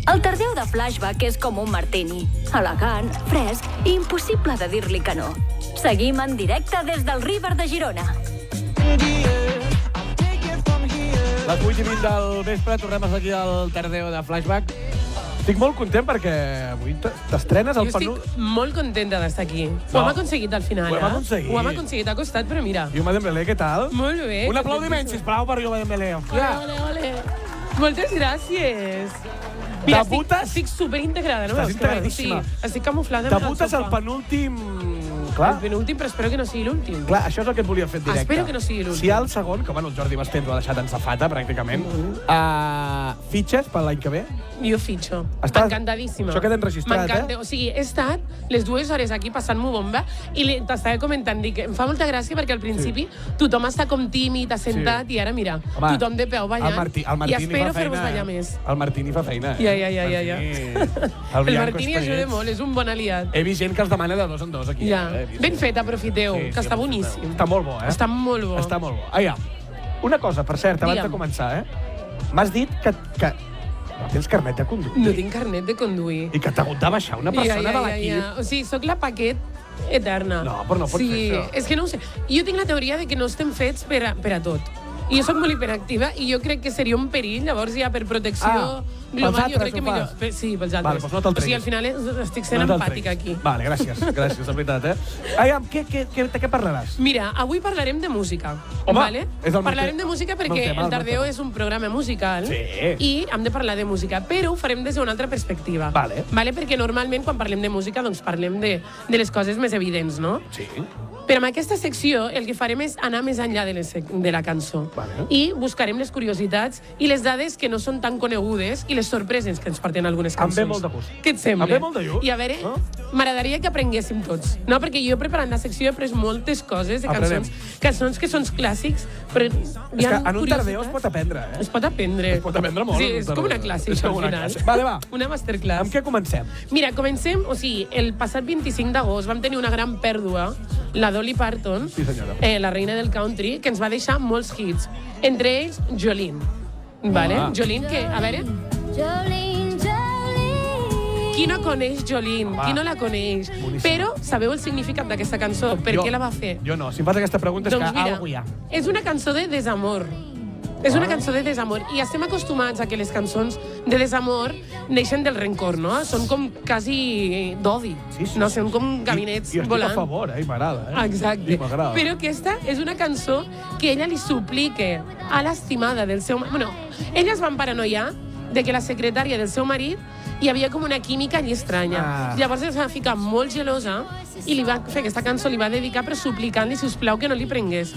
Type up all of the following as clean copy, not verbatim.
El Tardeu de Flashback és com un martini. Elegant, fresc i impossible de dir-li que no. Seguim en directe des del River de Girona. Les 8:20 del vespre, tornem a seguir al Tardeu de Flashback. Estic molt content perquè avui t'estrenes al penúltim. Jo estic molt contenta d'estar aquí. Ho hem aconseguit al final, Ho hem aconseguit. Ho hem aconseguit, ha costat, però mira. I Uma Dembélé, què tal? Molt bé. Un aplaudiment, sisplau, per Uma Dembélé. Ole. Moltes gràcies. Mira, estic superintegrada, no? Estàs integradíssima. Sí, estic camuflada amb el Debutes sofà. al penúltim... Clar. El penúltim, però espero que no sigui l'últim. Clar, això és el que et volia fer en directe. Espero que no sigui l'últim. Si hi ha el segon, que bueno, el Jordi Basté ens ho ha deixat en safata, pràcticament, fitxes per l'any que ve? Jo fitxo. Estàs... Encantadíssima. Això queda enregistrat, M'encanta. O sigui, he estat les 2 hores aquí passant-m'ho bomba i t'estava comentant, dic, em fa molta gràcia perquè al principi tothom està com tímid, assentat, i ara, mira, tothom de peu ballant. I espero fer-vos ballar més. El Martini fa feina. Ja. El Martini ajuda molt, és un bon aliat. He vist gent que els demana de 2 en 2 aquí. Ja. Ben fet, aprofiteu, que està boníssim. Està molt bo, Està molt bo. Està molt bo. Aviam, una cosa, per cert, abans de començar, M'has dit que no tens carnet de conduir. No tinc carnet de conduir. I que t'ha hagut de baixar una persona de l'equip. O sigui, soc la Paquet eterna. No, però no pot fer això. És que no ho sé. Jo tinc la teoria de que no estem fets per a tot. I jo soc molt hiperactiva i jo crec que seria un perill, llavors ja per protecció global, jo crec que millor... Sí, pels altres. Vale, doncs no te'l treguis. O sigui, al final estic sent empàtica aquí. Vale, gràcies, de veritat, Aviam, de què parlaràs? Mira, avui parlarem de música. Home, vale? és el Parlarem de música perquè el Tardeu és un programa musical i hem de parlar de música, però ho farem des d'una altra perspectiva. Vale. Perquè normalment quan parlem de música doncs parlem de les coses més evidents, no? Sí. Però en aquesta secció el que farem és anar més enllà de la cançó. Vale. I buscarem les curiositats i les dades que no són tan conegudes i les sorpreses que ens porten algunes cançons. Em ve molt de gust. Què et sembla? Em ve molt de gust. I a veure, m'agradaria que aprenguéssim tots. No, perquè jo preparant la secció he après moltes coses de cançons que són clàssics, però és que en un Tardeu es pot aprendre, Es pot aprendre. Es pot aprendre molt. Sí, és com una classe, això, al final. Vale, va. Una masterclass. Amb què comencem? Mira, comencem, o sigui, el passat 25 d'agost vam tenir una gran pèrdua, la Dolly Parton, sí, la reina del country, que ens va deixar molts hits. Entre ells, Jolene. Vale? Jolene, que, a veure... Qui no coneix Jolene? Qui no la coneix? Boníssim. Però sabeu el significat d'aquesta cançó? Per què la va fer? Jo no. Si em fas aquesta pregunta és que algú hi ha. És una cançó de desamor. És una cançó de desamor. I estem acostumats a que les cançons de desamor neixen del rencor, no? Són com quasi d'odi. No? Són com gabinets volant. I estic a favor, m'agrada. Exacte. Però aquesta és una cançó que ella li suplica a l'estimada del seu... Bueno, ella es va paranoiar de que la secretària del seu marit hi havia com una química allí estranya. Llavors es va ficar molt gelosa i li va fer aquesta cançó, li va dedicar però suplicant-li, sisplau, que no li prengués.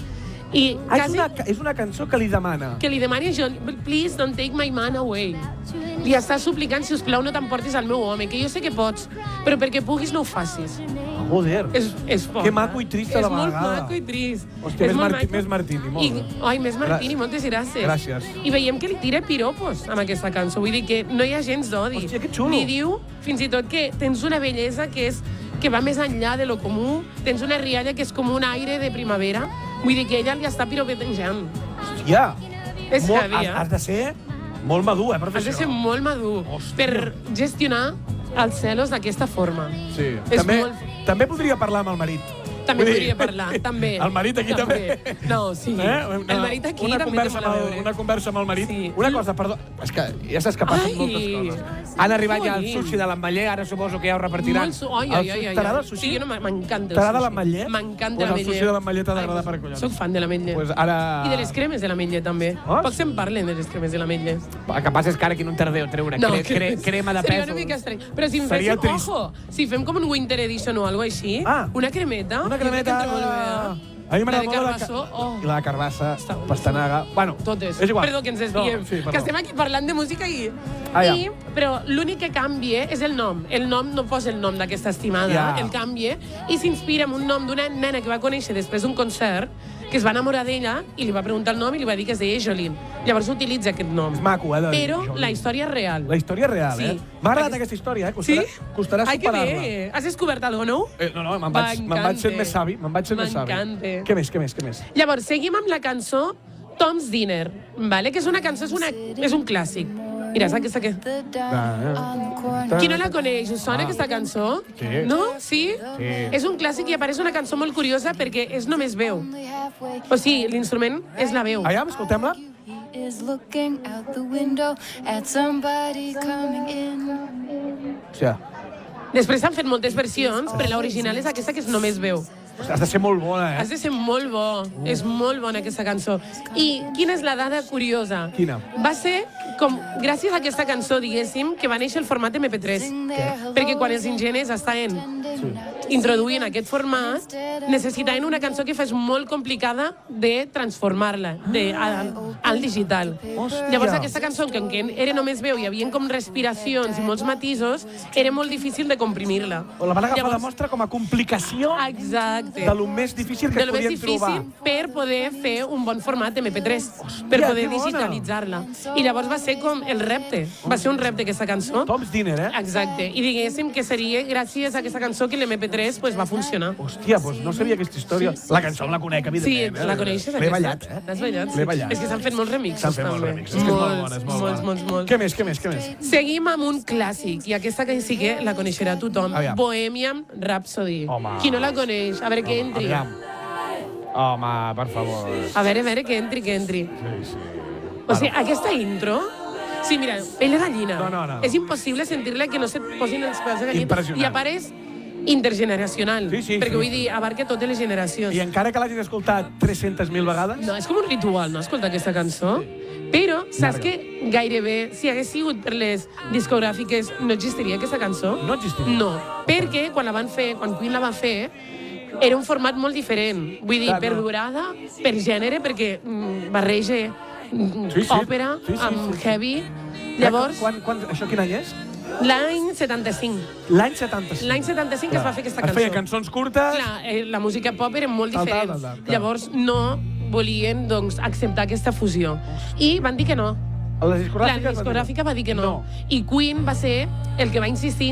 És una cançó que li demana. Que li demani a John, please don't take my man away. Li està suplicant, sisplau, no t'emportis al meu home, que jo sé que pots, però perquè puguis no ho facis. Joder. És fort. Que maco i trist a la vegada. És molt maco i trist. Hòstia, més Martini, molt. Ai, més Martini, moltes gràcies. Gràcies. I veiem que li tira piropos amb aquesta cançó. Vull dir que no hi ha gens d'odi. Hòstia, que xulo. Li diu, fins i tot, que tens una bellesa que va més enllà de lo comú, tens una rialla que és com un aire de primavera. Vull dir que ella li està piropetejant. Hòstia. És heavy, Has de ser molt madur, per fer això. Has de ser molt madur per gestionar els celos d'aquesta forma. Sí. També podria parlar amb el marit. També podria parlar, també. El marit aquí també. No, sí. El marit aquí també té molt a veure. Una conversa amb el marit. Sí. Una cosa, perdó, és que ja saps que passen moltes coses. Han arribat ja el sushi de l'Ametller, ara suposo que ja ho repartiran. T'agrada el sushi? Sí, m'encanta el sushi. T'agrada l'Ametller? M'encanta l'Ametller. El sushi de l'Ametller t'ha d'agradar per collons. Soc fan de l'Ametller. I de les cremes de l'Ametller, també. Pocs se'n parlen de les cremes de l'Ametller. El que passa és que ara aquí no en tardeu treure crema de pèsols. Seria una mica estrany. Però si fem, ojo, si fem com un winter edition o alguna cosa així, una cremeta... Una cremeta... A mi m'agrada molt la de carbassa, pastanaga... Bueno, totes. És igual. Perdó, que ens desviem. Que estem aquí parlant de música però l'únic que canvia és el nom. El nom no posa el nom d'aquesta estimada, el canvia, i s'inspira en un nom d'una nena que va conèixer després d'un concert, que es va enamorar d'ella i li va preguntar el nom i li va dir que es deia Jolene. Llavors utilitza aquest nom. És maco, Però la història és real. La història és real, M'ha agradat aquesta història, Costarà superar-la. Has descobert alguna cosa nou? No, me'n vaig sent més savi. M'encanta. Què més? Llavors, seguim amb la cançó Tom's Dinner, que és una cançó, és un clàssic. Mira, saps aquesta que... Qui no la coneix? Us sona aquesta cançó? Sí. No? Sí? Sí. És un clàssic i apareix una cançó molt curiosa perquè és només veu. O sigui, l'instrument és la veu. Aviam, escoltem-la. Is looking out the window at somebody coming in. Hòstia, Després s'han fet moltes versions, però l'original és aquesta que és només veu. has de ser molt bona, Has de ser molt bo. És molt bona aquesta cançó. I quina és la dada curiosa? Quina? Va ser com, gràcies a aquesta cançó, diguéssim, que va néixer el format MP3. Perquè quan els enginyers estaven introduint aquest format, necessitaven una cançó que fos molt complicada de transformar-la al digital. Llavors aquesta cançó, que era només veu, hi havia com respiracions i molts matisos, era molt difícil de comprimir-la. La van agafar la mostra com a complicació Exacte. de lo més difícil que de lo més podien trobar. difícil per poder fer un bon format MP3, per poder que bona. digitalitzar-la. I llavors va ser com el repte. Va ser un repte, aquesta cançó. Tom's Dinner, eh? Exacte. I diguéssim que seria gràcies a aquesta cançó que l'MP3 pues, va funcionar. Hòstia, doncs no sabia aquesta història. La cançó la conec, Sí, evidentment. la coneixes, L'he aquesta? ballat, L'has ballat? L'he ballat. És que s'han fet molts remixes. S'han fet molts també. remixes, que és molt bona, és molt bona. Molts. Què més, què més, què més? Seguim amb un clàssic, i aquesta que sí que la coneixerà tothom. Aviam. Bohemian Rhapsody. Home. Qui no la coneix? A veure que entri. Aviam. Home, per favor. A veure, que entri. Sí. O sigui, aquesta intro... Sí, mira, pell de gallina. No. És impossible sentir-la que no se't posin els peus de gallina. Impressionant. I apareix intergeneracional. Sí. Perquè vull dir, abarca totes les generacions. I encara que l'hagin escoltat 300.000 vegades... No, és com un ritual, no?, escoltar aquesta cançó. Però, saps que gairebé, si hagués sigut per les discogràfiques, no existiria aquesta cançó? No existiria? No, perquè quan Queen la va fer, era un format molt diferent. Vull dir, Clar, per no. durada, per gènere, perquè barreja òpera amb heavy. Llavors, Això quin any és? l'any 75. L'any 75. L'any 75 que es va fer aquesta Es cançó. feia cançons curtes... Clar, la música pop era molt Tal, diferent. clar. Llavors no volien doncs, acceptar aquesta fusió. I van dir que no. La La discogràfica... discogràfica va dir que no. I Queen va ser el que va insistir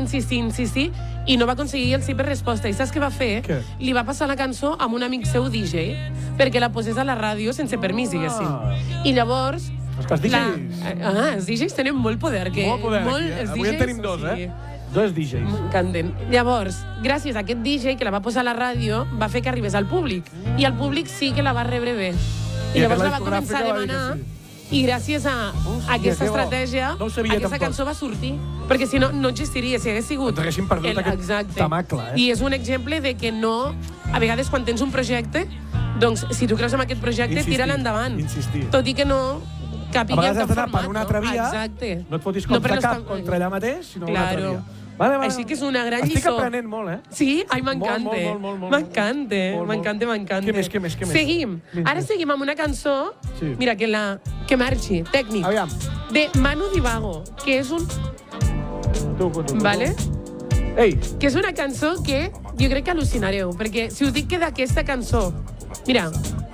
i no va aconseguir el sí per resposta. I saps què va fer? Què? Li va passar la cançó amb un amic seu DJ perquè la posés a la ràdio sense permís, diguéssim. I llavors... És que els DJs... els DJs tenen molt poder. Molt poder, aquí, eh? Avui en tenim dos, eh? Dos DJs. M'encanten. Llavors, gràcies a aquest DJ que la va posar a la ràdio, va fer que arribés al públic. I el públic sí que la va rebre bé. I llavors la va començar a demanar. I gràcies a aquesta que bo. estratègia, No ho sabia aquesta tampoc. cançó va sortir. Perquè si no, no existiria, si hagués sigut... Ens haguéssim perdut aquest tamacle, eh? I és un exemple de que no... A vegades, quan tens un projecte, doncs, si tu creus en aquest projecte, tira-la endavant. Insistir. Tot i que no A capigui en vegades cap has d'anar format. per una altra via, Exacte. no et fotis No, contra però cap, està- contra allà mateix, sinó una altra Claro. via. Vale. Així que és una gran Estic lliçó. aprenent molt, eh? Sí? Ai, m'encanta. Molt. M'encanta, Molt. m'encanta. Què més? Seguim. Ara seguim amb una cançó, Sí. mira, que marxi, tècnic, Aviam. de Manu Divago, que és un... Tu. Vale? Ei, Que és una cançó que jo crec que al·lucinareu, perquè si us dic que d'aquesta cançó... Mira.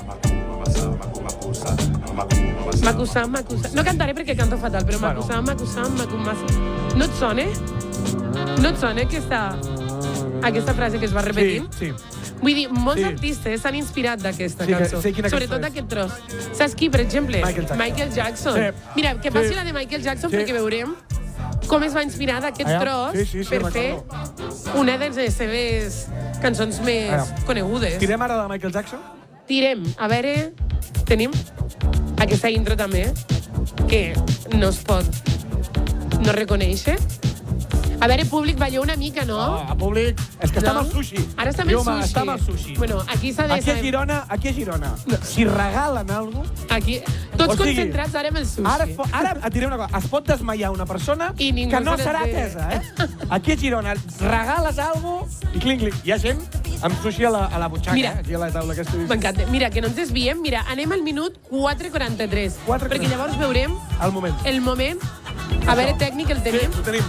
M'acusam. No cantaré perquè canto fatal, però Bueno. m'acusam. No et sona? No et sona aquesta frase que es va repetint? sí. Vull dir, molts Sí. artistes s'han inspirat d'aquesta Sí, que cançó. sé quina cançó Sobretot és. d'aquest tros. Saps qui, per exemple? Michael Jackson. Jackson. Sí. Mira, que passi Sí. la de Michael Jackson Sí. perquè veurem com es va inspirar d'aquest Aviam. tros Sí, per fer una de les seves cançons més Aviam. conegudes. Tirem ara de Michael Jackson? Tirem. A veure, tenim aquesta intro també, que no es pot no reconèixer. A veure, públic, balleu una mica, no? A públic. És que està amb el sushi. Ara està amb el Diu, home, sushi. està amb el sushi. Bueno, aquí s'ha de Aquí a Girona, si regalen alguna cosa... Aquí, tots O sigui, concentrats ara amb el sushi. Ara et diré una cosa. Es pot desmaiar una persona I ningú que no se serà n'entera. atesa, eh? Aquí a Girona regales alguna cosa i clinc. Hi ha gent amb sushi a la butxaca, Mira. aquí a la taula aquesta. M'encanta. Mira, que no ens desviem. Mira, anem al minut 4:43. 4:43. Perquè llavors veurem Al moment. el moment... A veure, tècnic, el tenim. Sí, ho tenim.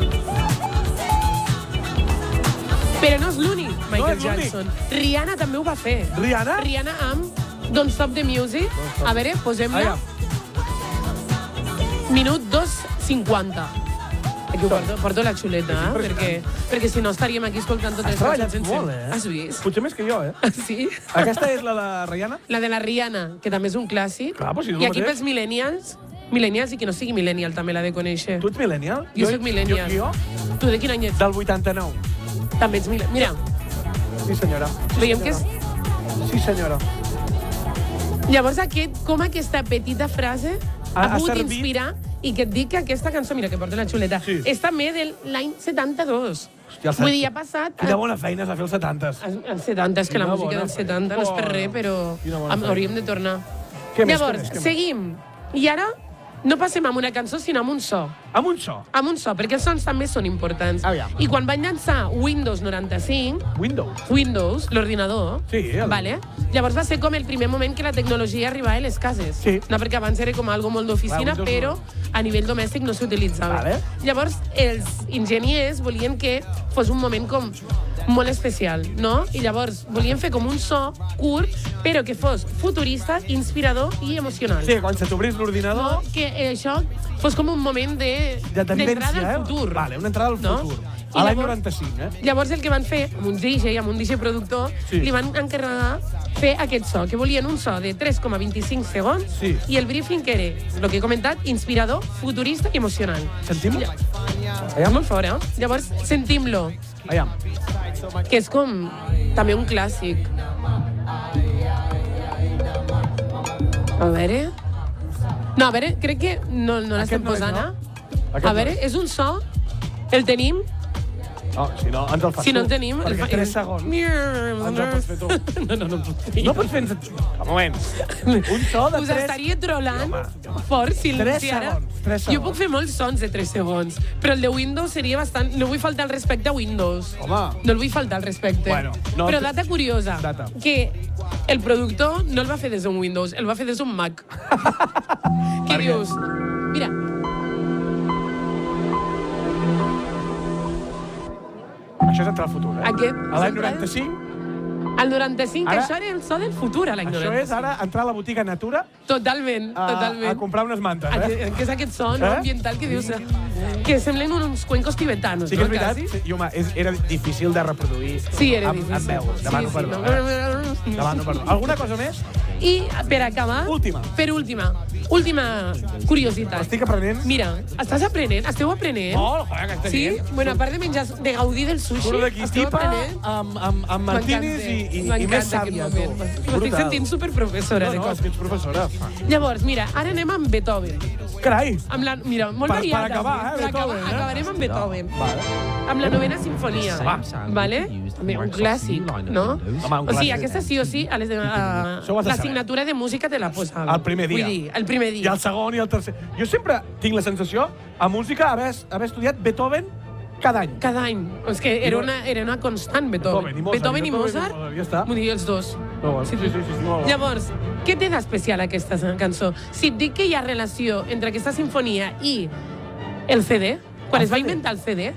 Però no és l'únic, Michael és l'únic. Jackson. Rihanna també ho va fer. Rihanna? Rihanna amb Don't Stop the Music. A veure, posem-la. Aviam. Minut 2:50. Aquí ho porto la xuleta, perquè si no estaríem aquí escoltant totes Has les treballat cançons sense... molt, eh? Has vist? Potser més que jo, eh? Sí? Aquesta és la de Rihanna? La de la Rihanna, que també és un clàssic. Clar, però si és el I aquí mateix. pels millennials millennials i qui no sigui millennial també l'ha de conèixer. Tu ets millennial? Jo soc millennial. Jo? Tu de quin any ets? Del 89. També ets millennial. Mira, Sí, senyora. veiem que és... Sí, senyora. Llavors, com aquesta petita frase ha pogut servit- inspirar i que et dic que aquesta cançó, mira, que porta la xuleta, Sí. és també de l'any 72. Hòstia, Vull dir, ha passat... Quina bona feina es va fer als 70s. Els 70, és que la Quina música bona dels 70 no és per res, però Quina bona feina. hauríem de tornar. Què més, Llavors, què més, què més? seguim. I ara no passem amb una cançó, sinó amb un so. Amb un so. Amb un so, perquè els sons també són importants. Aviam. I quan van llançar Windows 95, Windows. l'ordinador, Sí, vale? Llavors va ser com el primer moment que la tecnologia arribava a les cases. Sí. No, perquè abans era com algo molt d'oficina, Windows però a nivell domèstic no s'utilitzava. Vale. Llavors, els enginyers volien que fos un moment com molt especial, no? I llavors volien fer com un so curt, però que fos futurista, inspirador i emocional. Sí, quan se t'obrís l'ordinador... No? Que això fos com un moment de d'entrada tendència, al futur. Vale, una entrada al No? futur. I A l'any llavors- 95, Llavors el que van fer, amb un DJ, amb un DJ productor, Sí. li van encarregar fer aquest so, que volien un so de 3,25 segons, Sí. i el briefing que era, el que he comentat, inspirador, futurista i emocional. Sentim-ho? És molt fort, eh? Llavors, sentim-lo, Aviam. que és com també un clàssic. A veure... No, a veure, crec que no l'estem no és, posant, no? eh? Aquest A veure, no. és un so... El tenim? No, si no, ens el fas Si no tu. el tenim... Perquè 3 segons. Ens el pots fer tu. No puc fer. No pots fer... Un moment. Un so de Us 3... estaria trolant fort si, 3 si ara... segons, 3 Jo segons. puc fer molts sons de 3 segons, però el de Windows seria bastant... No vull faltar el respecte a Windows. Home. No el vull faltar el respecte. Bueno, no, però data curiosa, Data. que el productor no el va fer des d'un Windows, el va fer des d'un Mac. Què Per què? dius? Mira, Això és entrar al futur, eh? Aquest A l'any és entrar- 95, el 95, Ara- això era el so del futur, a l'any això 95. és ara entrar a la botiga Natura Totalment, totalment. a comprar unes mantes, eh? Que és aquest so no, Eh? ambiental que dius que semblen uns cuencos tibetanos, Sí que és no? veritat. Quasi. Sí, i, home, era difícil de reproduir Sí, era amb, difícil. amb veu. Demano Sí, perdó. sí, no. Demano perdó. Alguna cosa més? I per acabar... Última. Per última curiositat. Estic aprenent. Mira, estàs aprenent? Esteu aprenent? Molt, joder, que estic Sí? dient. Bueno, a part de menjar, de gaudir del sushi, Surt d'aquí esteu tipa aprenent? amb martinis i més M'encanta sàvia, aquest tu. moment. M'estic sentint superprofessora de No, és coses. que ets professora. Llavors, mira, ara anem amb Beethoven. Carai! Amb la, mira, molt Per variat. acabar, avui. Per Beethoven, acabar, acabarem amb Beethoven. Vale. Amb la novena sinfonia. Vale? També un clàssic, no? Home, un O sigui, clàssic. aquesta sí o sí, a Això ho has de l'assignatura de música te la posava. El primer dia. Vull dir, el primer I dia. el segon i el tercer. Jo sempre tinc la sensació, a música, haver estudiat Beethoven cada any. Cada any. És que era una constant, Beethoven. Beethoven i Mozart. Ja està. Vull dir, els dos. Molt Sí, sí, molt bé. Llavors, què té d'especial aquesta cançó? Si et dic que hi ha relació entre aquesta sinfonia i el CD, quan El es va CD? inventar el CD,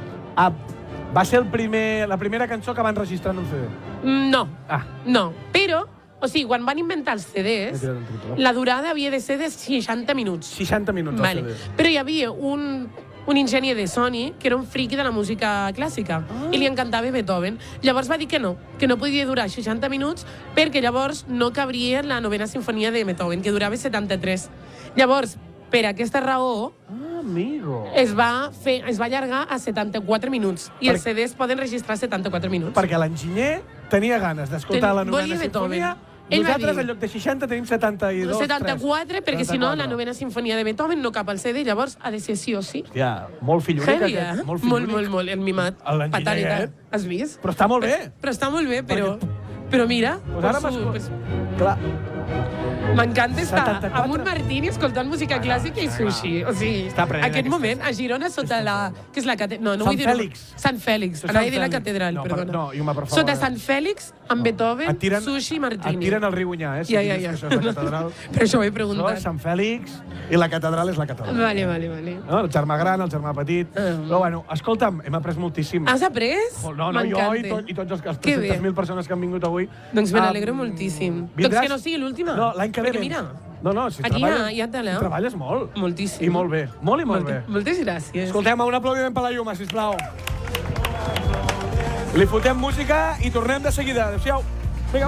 Va ser la primera cançó que van registrar en un CD. no. Ah. No. Però, o sigui, quan van inventar els CDs, M'he tirat un triple. la durada havia de ser de 60 minuts. 60 minuts al Vale. CD. Però hi havia un enginyer de Sony que era un friqui de la música clàssica i li encantava Beethoven. Llavors va dir que no podia durar 60 minuts perquè llavors no cabria la novena sinfonia de Beethoven, que durava 73. Llavors, per aquesta raó, Ah, amigo. es va allargar a 74 minuts i els CDs poden registrar 74 minuts. Perquè l'enginyer tenia ganes d'escoltar la novena volia Beethoven. sinfonia. Ell va Nosaltres, dir- en lloc de 60, tenim 72, 74, perquè si no, la 74. novena sinfonia de Beethoven no cap al CD, llavors ha de ser sí o sí. Hòstia, molt fill únic, Heavy, aquest. eh? Molt fill Molt, únic. molt, molt. El mimat. L'enginyer, Patalitat. Has vist? Però està molt bé. Però està molt bé, però mira... Pues ara Clar, M'encanta estar 74. amb un martini escoltant música clàssica i sushi. O sigui, Està aprenent aquest aquesta. moment, a Girona, sota la... Què és la catedral? No Sant vull dir... Fèlix. Sant Fèlix. Sant Anava a dir la Fèlix. catedral, No, perdona. no, i home, per favor. Sota Sant Fèlix, amb Beethoven, sushi i martini. Et tiren al riu Unyà, eh? Si Ja. dius que això és la catedral. Per això ho he Això preguntat. és Sant Fèlix i la catedral és la catedral. Vale. No? El germà gran, el germà petit. Ah. Però bueno, escolta'm, hem après moltíssim. Has après? No, jo i tots els Que bé. 300.000 persones que han vingut avui. Doncs me n'alegro moltíssim. vindràs? Doncs que no sigui l'última. No, l'any que ve Perquè vens. mira, No, si aquí treballes, hi ha talent. si treballes molt. Moltíssim. I molt bé. Molt i molt bé. Moltes gràcies. Escoltem, un aplaudiment per la Lluma, sisplau. Li fotem música i tornem de seguida. Adéu-siau.